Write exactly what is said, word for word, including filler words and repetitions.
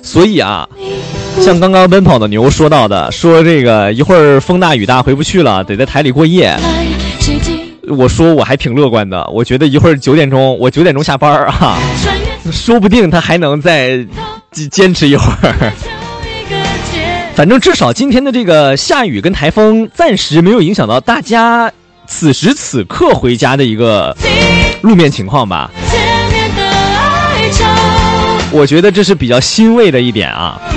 所以啊，像刚刚奔跑的牛说到的，说这个一会儿风大雨大回不去了，得在台里过夜。我说我还挺乐观的，我觉得一会儿九点钟，我九点钟下班啊，说不定他还能再坚持一会儿。反正至少今天的这个下雨跟台风暂时没有影响到大家此时此刻回家的一个路面情况吧。我觉得这是比较欣慰的一点啊。